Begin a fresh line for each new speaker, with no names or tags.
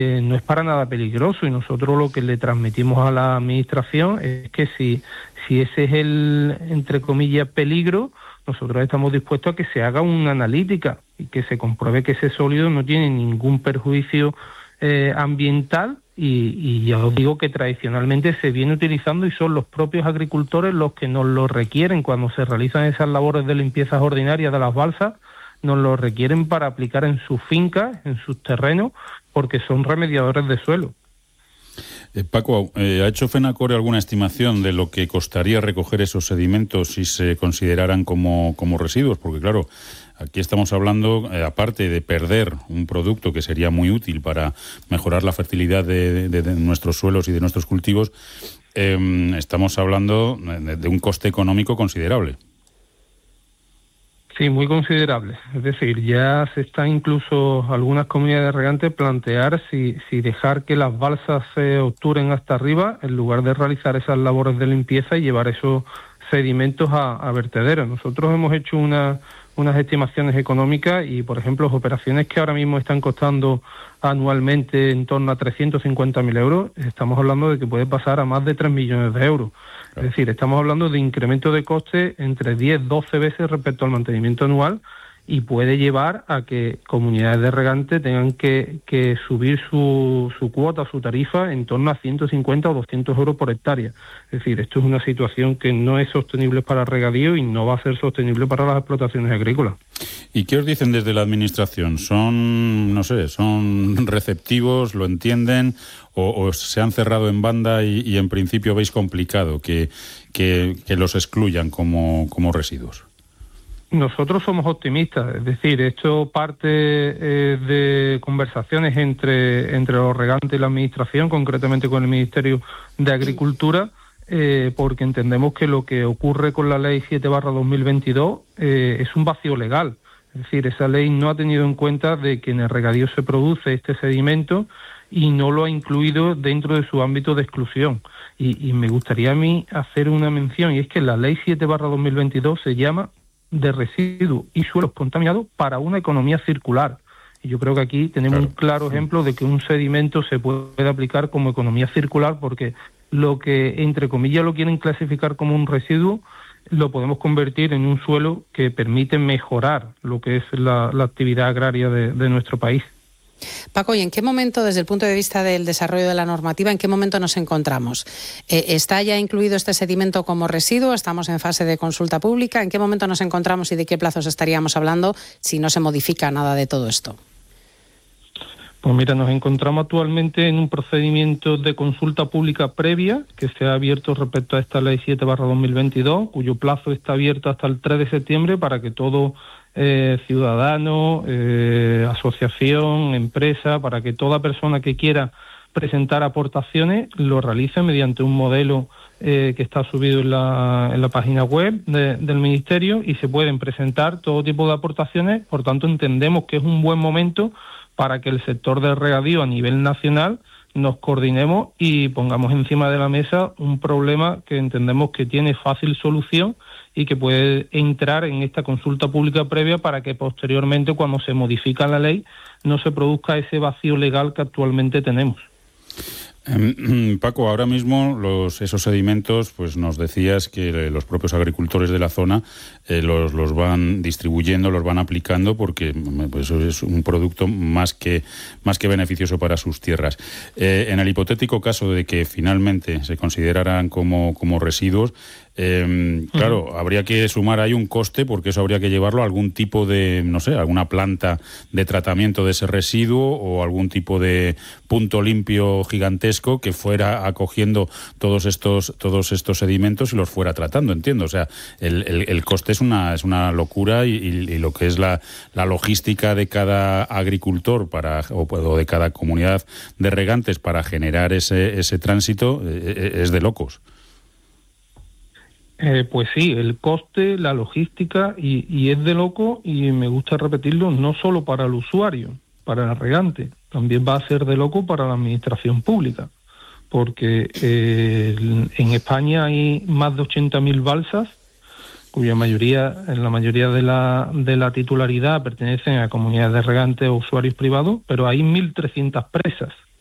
no es para nada peligroso, y nosotros lo que le transmitimos a la administración es que si ese es el, entre comillas, peligro, nosotros estamos dispuestos a que se haga una analítica y que se compruebe que ese sólido no tiene ningún perjuicio ambiental, y ya os digo que tradicionalmente se viene utilizando y son los propios agricultores los que nos lo requieren cuando se realizan esas labores de limpiezas ordinarias de las balsas. Nos lo requieren para aplicar en sus fincas, en sus terrenos, porque son remediadores de suelo.
Paco, ¿ha hecho FENACORE alguna estimación de lo que costaría recoger esos sedimentos si se consideraran como residuos? Porque claro, aquí estamos hablando, aparte de perder un producto que sería muy útil para mejorar la fertilidad de nuestros suelos y de nuestros cultivos, estamos hablando de un coste económico considerable.
Sí, muy considerable. Es decir, ya se está incluso algunas comunidades de regantes plantear si dejar que las balsas se obturen hasta arriba en lugar de realizar esas labores de limpieza y llevar esos sedimentos a vertederos. Nosotros hemos hecho unas estimaciones económicas y, por ejemplo, operaciones que ahora mismo están costando anualmente en torno a 350.000 euros, estamos hablando de que puede pasar a más de 3 millones de euros. Es decir, estamos hablando de incremento de coste entre 10-12 veces respecto al mantenimiento anual, y puede llevar a que comunidades de regantes tengan que subir su cuota, su tarifa, en torno a 150 o 200 euros por hectárea. Es decir, esto es una situación que no es sostenible para el regadío y no va a ser sostenible para las explotaciones agrícolas.
¿Y qué os dicen desde la administración? ¿Son receptivos, lo entienden, o se han cerrado en banda y en principio veis complicado que los excluyan como residuos?
Nosotros somos optimistas, es decir, esto parte de conversaciones entre los regantes y la administración, concretamente con el Ministerio de Agricultura, porque entendemos que lo que ocurre con la Ley 7/2022 es un vacío legal. Es decir, esa ley no ha tenido en cuenta de que en el regadío se produce este sedimento y no lo ha incluido dentro de su ámbito de exclusión. Y me gustaría a mí hacer una mención, y es que la Ley 7/2022 se llama de residuos y suelos contaminados para una economía circular. Y yo creo que aquí tenemos un claro ejemplo de que un sedimento se puede aplicar como economía circular, porque lo que, entre comillas, lo quieren clasificar como un residuo, lo podemos convertir en un suelo que permite mejorar lo que es la actividad agraria de nuestro país.
Paco, ¿y en qué momento, desde el punto de vista del desarrollo de la normativa, en qué momento nos encontramos? ¿Está ya incluido este sedimento como residuo? ¿Estamos en fase de consulta pública? ¿En qué momento nos encontramos y de qué plazos estaríamos hablando si no se modifica nada de todo esto?
Pues mira, nos encontramos actualmente en un procedimiento de consulta pública previa que se ha abierto respecto a esta Ley 7/2022, cuyo plazo está abierto hasta el 3 de septiembre para que todo ciudadano, asociación, empresa, para que toda persona que quiera presentar aportaciones lo realice mediante un modelo que está subido en la página web del Ministerio, y se pueden presentar todo tipo de aportaciones. Por tanto, entendemos que es un buen momento para que el sector del regadío a nivel nacional nos coordinemos y pongamos encima de la mesa un problema que entendemos que tiene fácil solución y que puede entrar en esta consulta pública previa para que posteriormente, cuando se modifica la ley, no se produzca ese vacío legal que actualmente tenemos.
Paco, ahora mismo esos sedimentos, pues nos decías que los propios agricultores de la zona los van distribuyendo, los van aplicando, porque pues, es un producto más que beneficioso para sus tierras. En el hipotético caso de que finalmente se consideraran como residuos, claro, habría que sumar ahí un coste, porque eso habría que llevarlo a algún tipo de, alguna planta de tratamiento de ese residuo o algún tipo de punto limpio gigantesco que fuera acogiendo todos estos sedimentos y los fuera tratando, entiendo. O sea, el coste es una locura, y lo que es la logística de cada agricultor o de cada comunidad de regantes para generar ese tránsito es de locos.
Pues sí, el coste, la logística, y es de loco, y me gusta repetirlo, no solo para el usuario, para el regante, también va a ser de loco para la administración pública, porque en España hay más de 80.000 balsas cuya mayoría, en la mayoría de la titularidad pertenecen a comunidades de regantes o usuarios privados, pero hay 1.300 presas.